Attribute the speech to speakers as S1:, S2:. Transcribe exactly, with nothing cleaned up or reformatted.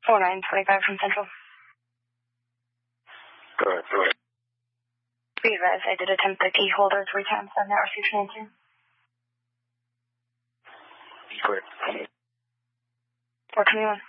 S1: four nine twenty-five from Central.
S2: Go ahead, go ahead.
S1: Be advised, I did attempt the key holder three times. I've not received an answer.
S2: Clear.
S1: four twenty-one.